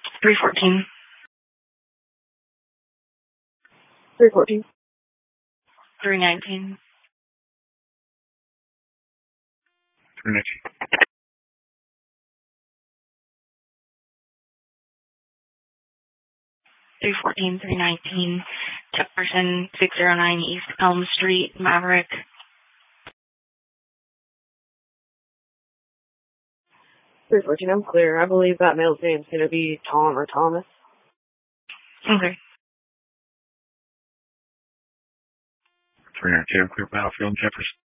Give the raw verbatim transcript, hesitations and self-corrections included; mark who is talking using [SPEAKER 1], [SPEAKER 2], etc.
[SPEAKER 1] three fourteen.
[SPEAKER 2] three fourteen.
[SPEAKER 1] three nineteen.
[SPEAKER 3] three nineteen.
[SPEAKER 1] three fourteen, three nineteen. Jefferson, six oh nine East Elm Street, Maverick.
[SPEAKER 2] three fourteen, I'm clear. I believe that male's name's going to be Tom or Thomas.
[SPEAKER 1] Okay.
[SPEAKER 3] three nineteen, clear Battlefield, Jefferson.